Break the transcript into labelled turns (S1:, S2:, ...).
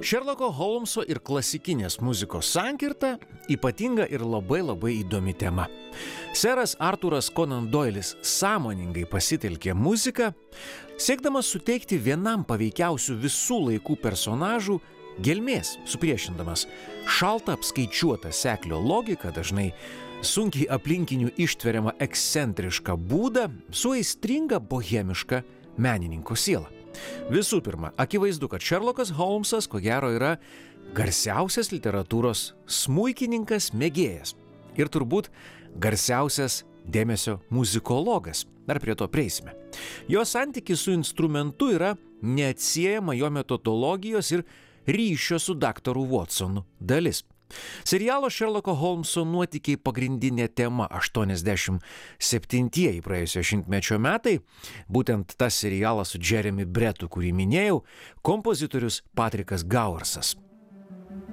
S1: Šerloko Holmso ir klasikinės muzikos sankirta ypatinga ir labai įdomi tema. Seras Artūras Conan Doilis sąmoningai pasitelkė muziką, siekdamas suteikti vienam paveikiausių visų laikų personažų gelmės, supriešindamas šaltą apskaičiuotą seklio logiką, dažnai sunkiai aplinkinių ištveriamą ekscentrišką būdą su aistringa bohemiška menininko siela. Visų pirma, akivaizdu, kad Šerlokas Holmsas, ko gero, yra garsiausias literatūros smuikininkas mėgėjas ir turbūt garsiausias dėmesio muzikologas. Dar prie to prieisime. Jo santykis su instrumentu yra neatsiejama jo metodologijos ir ryšio su daktaru Watsonu dalis. Serialo Šerloko Holmso nuotykiai pagrindinė tema 87-ieji praėjusio šimtmečio metai, būtent tas serialas su Jeremy Brettu, kurį minėjau, kompozitorius Patrikas Gauersas.